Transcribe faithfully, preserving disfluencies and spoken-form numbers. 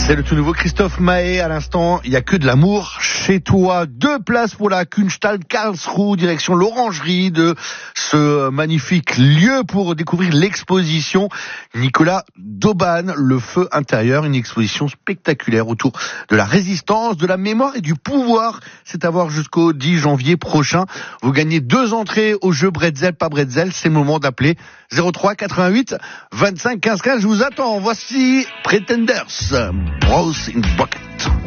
C'est le tout nouveau Christophe Maé à l'instant. Il n'y a que de l'amour chez toi. Deux places pour la Kunsthal Karlsruhe, direction l'orangerie de ce magnifique lieu pour découvrir l'exposition Nicolas d'Auban, le feu intérieur. Une exposition spectaculaire autour de la résistance, de la mémoire et du pouvoir. C'est à voir jusqu'au dix janvier prochain. Vous gagnez deux entrées au jeu Bretzel, pas Bretzel. C'est le moment d'appeler zéro trois quatre-vingt-huit vingt-cinq quinze quinze. Je vous attends. Voici Pretenders. Rose in Bucket.